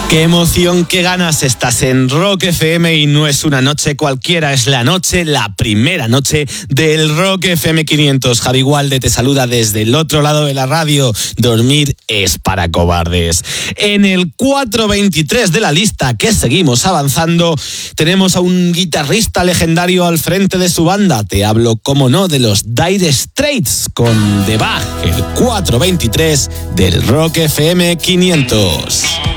Qué emoción, qué ganas, estás en Rock FM y no es una noche cualquiera, es la primera noche del Rock FM 500. Javi Gualde te saluda desde el otro lado de la radio. Dormir es para cobardes. En el 423 de la lista, que seguimos avanzando, tenemos a un guitarrista legendario al frente de su banda. Te hablo, como no, de los Dire Straits con The Bug, el 423 del Rock FM 500.